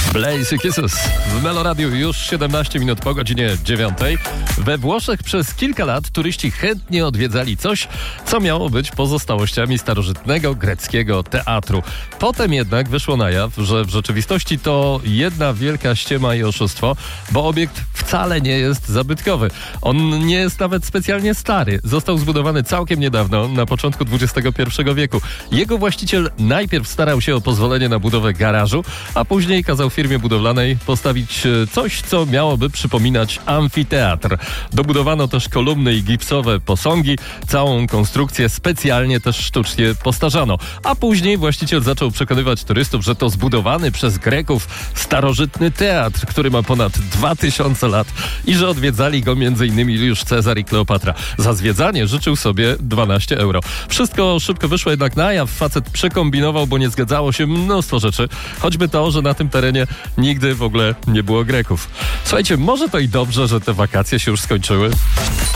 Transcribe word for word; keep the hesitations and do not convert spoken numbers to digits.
Blaze Kisses w Meloradiu już siedemnaście minut po godzinie dziewiątej. We Włoszech przez kilka lat turyści chętnie odwiedzali coś, co miało być pozostałościami starożytnego greckiego teatru. Potem jednak wyszło na jaw, że w rzeczywistości to jedna wielka ściema i oszustwo, bo obiekt wcale nie jest zabytkowy. On nie jest nawet specjalnie stary. Został zbudowany całkiem niedawno, na początku dwudziestego pierwszego wieku. Jego właściciel najpierw starał się o pozwolenie na budowę garażu, a później kazał firmie budowlanej postawić coś, co miałoby przypominać amfiteatr. Dobudowano też kolumny i gipsowe posągi. Całą konstrukcję specjalnie też sztucznie postarzano. A później właściciel zaczął przekonywać turystów, że to zbudowany przez Greków starożytny teatr, który ma ponad dwa tysiące lat i że odwiedzali go między innymi już Cezar i Kleopatra. Za zwiedzanie życzył sobie dwanaście euro. Wszystko szybko wyszło jednak na jaw. Facet przekombinował, bo nie zgadzało się mnóstwo rzeczy. Choćby to, że na tym terenie nigdy w ogóle nie było Greków. Słuchajcie, może to i dobrze, że te wakacje się już skończyły.